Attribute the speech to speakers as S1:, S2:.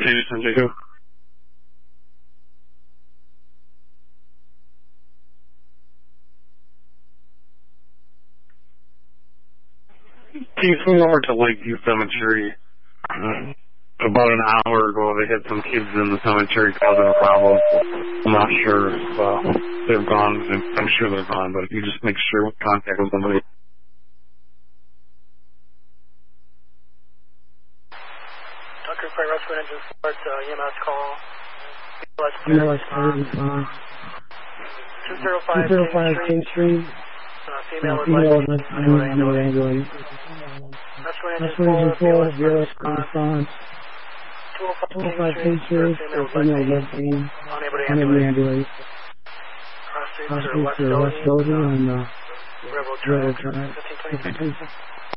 S1: J2. Can you swing over to Lakeview Cemetery? About an hour ago, they had some kids in the cemetery causing a problem. I'm not sure if they're gone. I'm sure they're gone, but if you just make sure with contact with somebody.
S2: Dunker Fire Rescue Engine Support, EMS call.
S3: EMS call, 205 King Street.
S2: Female
S3: with ambulance. Rescue Engine 4, zero response. 205 King Street, female lifting, unable to ambulate. Cross streets to West Dozy on Rebel Drive, 1520.